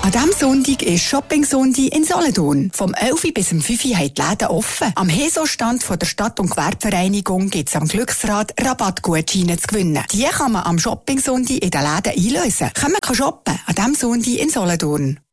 An diesem Sonntag ist Shopping-Sonntag in Solothurn. Vom 11 bis 5 haben die Läden offen. Am HESO-Stand von der Stadt- und Gewerbevereinigung gibt es am Glücksrad Rabattgutscheine zu gewinnen. Die kann man am Shopping-Sonntag in den Läden einlösen. Können wir shoppen an diesem Sonntag in Solothurn.